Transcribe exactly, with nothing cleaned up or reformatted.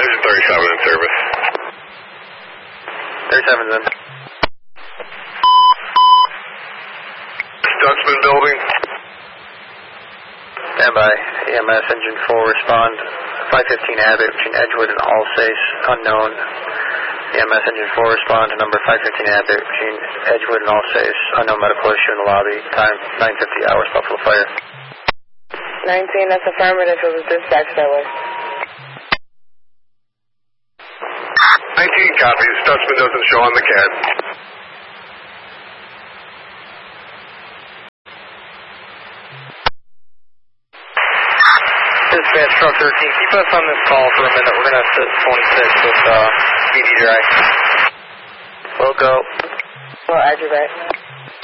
Engine thirty-seven in service. thirty-seven's in. Stutzman building. Stand by. E M S engine four respond. five fifteen Abbott between Edgewood and Alsace, unknown. E M S engine four respond to number five fifteen Abbott between Edgewood and Alsace, unknown medical issue in the lobby. Time nine fifty hours, Buffalo Fire. nineteen, that's affirmative. It was dispatched that way. nineteen copies. Stutzman doesn't show on the C A D. Dispatch truck thirteen, keep us on this call for a minute. We're going to sit twenty-six with uh, Speedy Dry. We'll go. Well, add you back.